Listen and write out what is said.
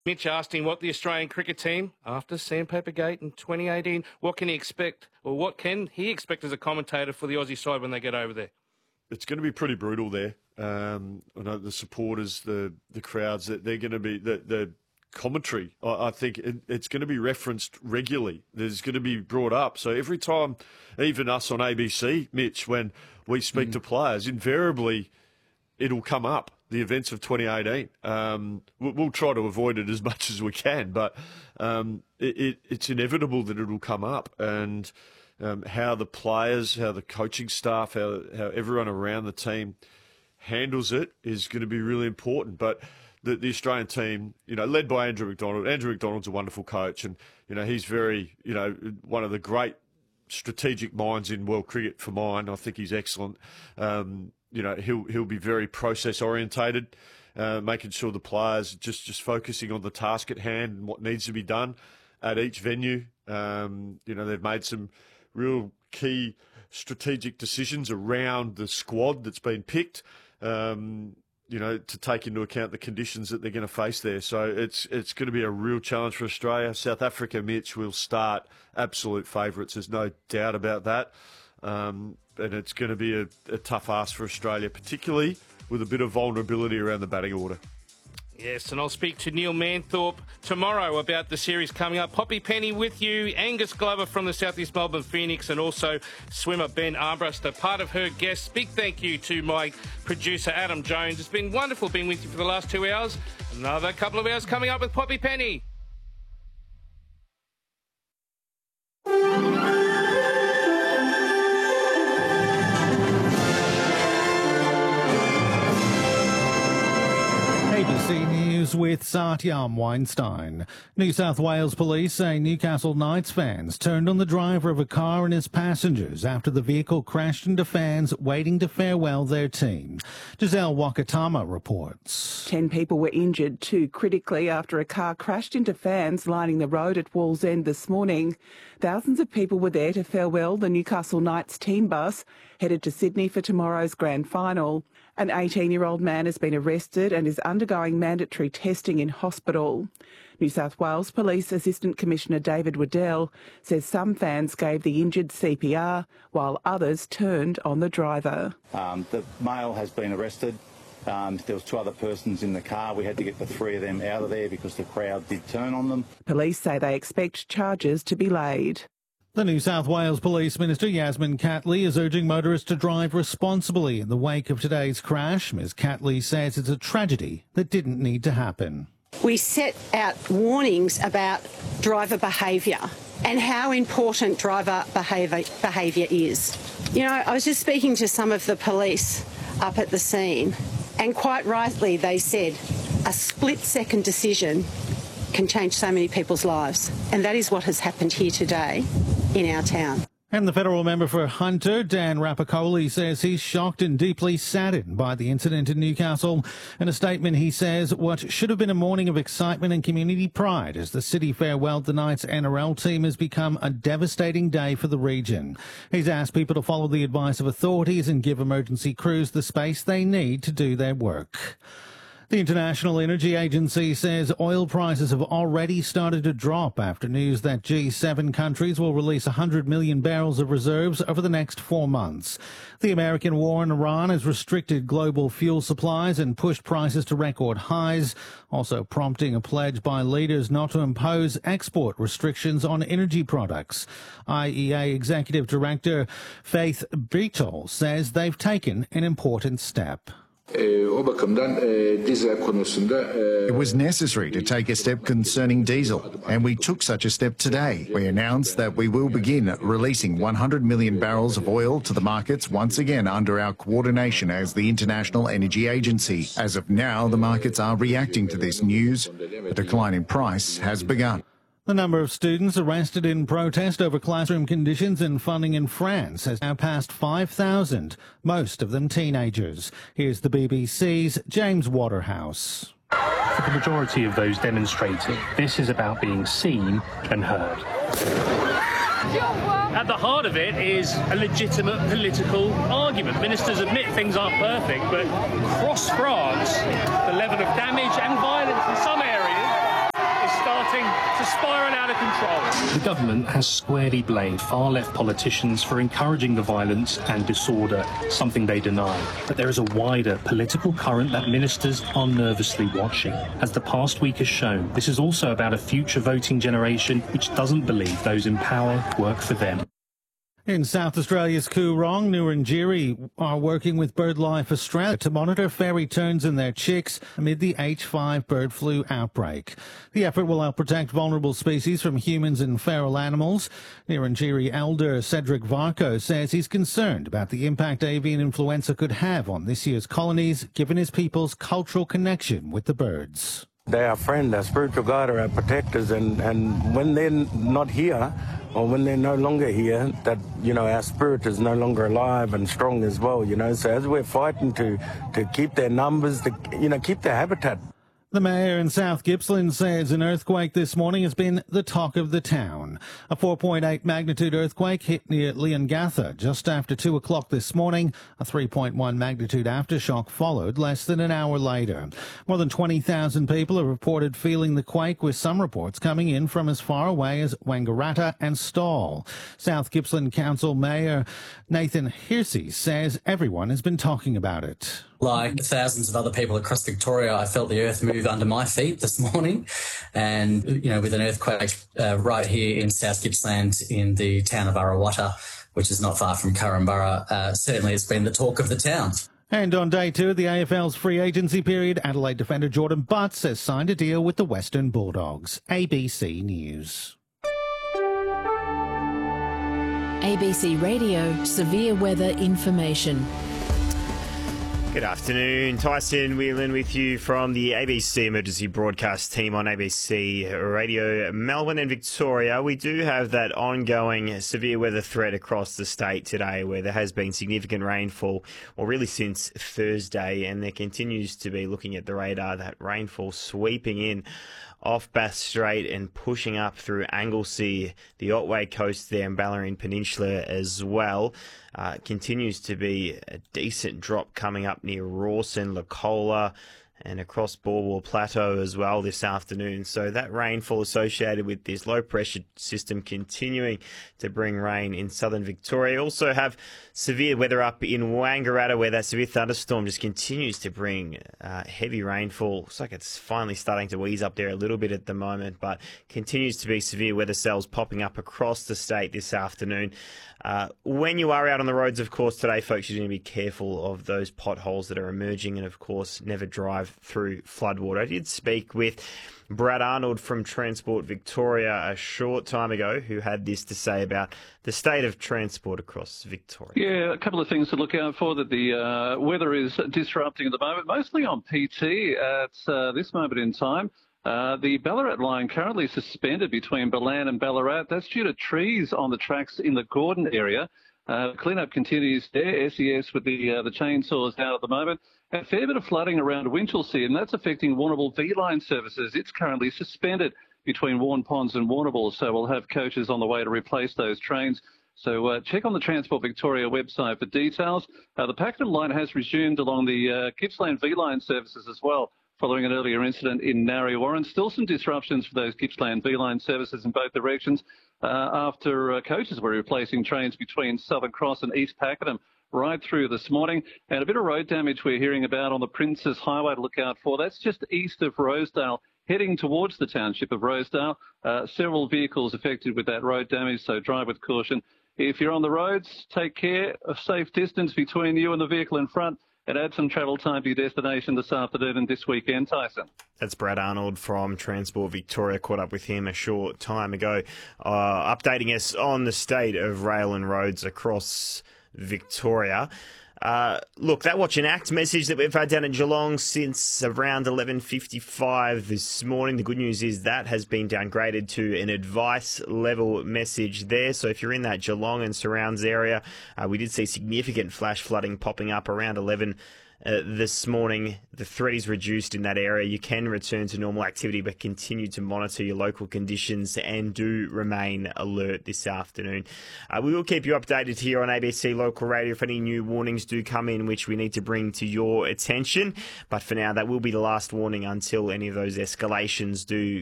Mitch asked him what the Australian cricket team, after Sandpaper Gate in 2018, what can he expect, or what can he expect as a commentator for the Aussie side when they get over there? It's going to be pretty brutal there. I know the supporters, the crowds, that they're going to be the commentary. I think it's going to be referenced regularly. There's going to be brought up. So every time, even us on ABC, Mitch, when we speak to players, invariably it'll come up. The events of 2018. We'll try to avoid it as much as we can, but it's inevitable that it'll come up. And how the players, how the coaching staff, how everyone around the team handles it is going to be really important. But the Australian team, led by Andrew McDonald. Andrew McDonald's a wonderful coach, and he's very, one of the great strategic minds in world cricket for mine. I think he's excellent. He'll be very process orientated, making sure the players just focusing on the task at hand and what needs to be done at each venue. They've made some real key strategic decisions around the squad that's been picked, to take into account the conditions that they're going to face there. So it's going to be a real challenge for Australia. South Africa, Mitch, will start absolute favourites. There's no doubt about that. And it's going to be a tough ask for Australia, particularly with a bit of vulnerability around the batting order. Yes, and I'll speak to Neil Manthorpe tomorrow about the series coming up. Poppy Penny with you, Angus Glover from the South East Melbourne Phoenix, and also swimmer Ben Armbrust, a part of her guests. Big thank you to my producer, Adam Jones. It's been wonderful being with you for the last 2 hours. Another couple of hours coming up with Poppy Penny. ABC News with Satyam Weinstein. New South Wales police say Newcastle Knights fans turned on the driver of a car and his passengers after the vehicle crashed into fans waiting to farewell their team. Giselle Wakatama reports. 10 people were injured, 2 critically, after a car crashed into fans lining the road at Wallsend this morning. Thousands of people were there to farewell the Newcastle Knights team bus, headed to Sydney for tomorrow's grand final. An 18-year-old man has been arrested and is undergoing mandatory testing in hospital. New South Wales Police Assistant Commissioner David Waddell says some fans gave the injured CPR while others turned on the driver. The male has been arrested. There was 2 other persons in the car. We had to get the 3 of them out of there because the crowd did turn on them. Police say they expect charges to be laid. The New South Wales Police Minister Yasmin Catley is urging motorists to drive responsibly in the wake of today's crash. Ms Catley says it's a tragedy that didn't need to happen. We set out warnings about driver behaviour and how important driver behaviour is. I was just speaking to some of the police up at the scene, and quite rightly they said a split-second decision can change so many people's lives, and that is what has happened here today in our town. And the federal member for Hunter, Dan Rapopoli, says he's shocked and deeply saddened by the incident in Newcastle. In a statement, he says what should have been a morning of excitement and community pride as the city farewelled the Knights NRL team has become a devastating day for the region. He's asked people to follow the advice of authorities and give emergency crews the space they need to do their work. The International Energy Agency says oil prices have already started to drop after news that G7 countries will release 100 million barrels of reserves over the next 4 months. The American war in Iran has restricted global fuel supplies and pushed prices to record highs, also prompting a pledge by leaders not to impose export restrictions on energy products. IEA Executive Director Faith Beetle says they've taken an important step. It was necessary to take a step concerning diesel, and we took such a step today. We announced that we will begin releasing 100 million barrels of oil to the markets once again under our coordination as the International Energy Agency. As of now, the markets are reacting to this news. A decline in price has begun. The number of students arrested in protest over classroom conditions and funding in France has now passed 5,000, most of them teenagers. Here's the BBC's James Waterhouse. For the majority of those demonstrating, this is about being seen and heard. At the heart of it is a legitimate political argument. Ministers admit things aren't perfect, but across France, the level of damage and violence in some areas starting to spiral out of control. The government has squarely blamed far-left politicians for encouraging the violence and disorder, something they deny. But there is a wider political current that ministers are nervously watching. As the past week has shown, this is also about a future voting generation which doesn't believe those in power work for them. In South Australia's Coorong, Nurrinjeri are working with BirdLife Australia to monitor fairy terns and their chicks amid the H5 bird flu outbreak. The effort will help protect vulnerable species from humans and feral animals. Nurrinjeri elder Cedric Varco says he's concerned about the impact avian influenza could have on this year's colonies, given his people's cultural connection with the birds. They are friends, our spiritual guide, our protectors, and when they're not here, or when they're no longer here, that, our spirit is no longer alive and strong as well, So as we're fighting to keep their numbers, keep their habitat. The mayor in South Gippsland says an earthquake this morning has been the talk of the town. A 4.8 magnitude earthquake hit near Leongatha just after 2 o'clock this morning. A 3.1 magnitude aftershock followed less than an hour later. More than 20,000 people have reported feeling the quake, with some reports coming in from as far away as Wangaratta and Stawell. South Gippsland Council Mayor Nathan Hearsey says everyone has been talking about it. Like thousands of other people across Victoria, I felt the earth move under my feet this morning. And, with an earthquake right here in South Gippsland in the town of Arawata, which is not far from Kurrambara, certainly it's been the talk of the town. And on day 2 of the AFL's free agency period, Adelaide defender Jordan Butts has signed a deal with the Western Bulldogs. ABC News. ABC Radio Severe Weather Information. Good afternoon. Tyson Whelan with you from the ABC Emergency Broadcast team on ABC Radio Melbourne and Victoria. We do have that ongoing severe weather threat across the state today, where there has been significant rainfall, well, really since Thursday, and there continues to be, looking at the radar, that rainfall sweeping in off Bass Strait and pushing up through Anglesea, the Otway coast there, and Bellarine Peninsula as well. Continues to be a decent drop coming up near Rawson, Lacola, and across Borwell Plateau as well this afternoon. So that rainfall associated with this low pressure system continuing to bring rain in southern Victoria. Also have severe weather up in Wangaratta, where that severe thunderstorm just continues to bring heavy rainfall. Looks like it's finally starting to ease up there a little bit at the moment, but continues to be severe weather cells popping up across the state this afternoon. When you are out on the roads, of course, today, folks, you need to be careful of those potholes that are emerging, and, of course, never drive through floodwater. I did speak with Brad Arnold from Transport Victoria a short time ago, who had this to say about the state of transport across Victoria. Yeah, a couple of things to look out for that the weather is disrupting at the moment, mostly on PT at this moment in time. The Ballarat line currently suspended between Ballan and Ballarat. That's due to trees on the tracks in the Gordon area. Cleanup continues there. SES with the chainsaws out at the moment. A fair bit of flooding around Winchelsea, and that's affecting Warrnambool V-Line services. It's currently suspended between Warren Ponds and Warrnambool, so we'll have coaches on the way to replace those trains. So check on the Transport Victoria website for details. The Pakenham line has resumed along the Gippsland V-Line services as well, following an earlier incident in Narre Warren. Still some disruptions for those Gippsland V-Line services in both directions after coaches were replacing trains between Southern Cross and East Pakenham right through this morning. And a bit of road damage we're hearing about on the Princes Highway to look out for. That's just east of Rosedale, heading towards the township of Rosedale. Several vehicles affected with that road damage, so drive with caution. If you're on the roads, take care, a safe distance between you and the vehicle in front, and add some travel time to your destination this afternoon and this weekend, Tyson. That's Brad Arnold from Transport Victoria. Caught up with him a short time ago, updating us on the state of rail and roads across Victoria. Look, that Watch and Act message that we've had down in Geelong since around 11:55 this morning. The good news is that has been downgraded to an advice level message there. So if you're in that Geelong and surrounds area, we did see significant flash flooding popping up around 11 this morning. The threat is reduced in that area. You can return to normal activity, but continue to monitor your local conditions and do remain alert this afternoon. We will keep you updated here on ABC Local Radio if any new warnings do come in, which we need to bring to your attention. But for now, that will be the last warning until any of those escalations do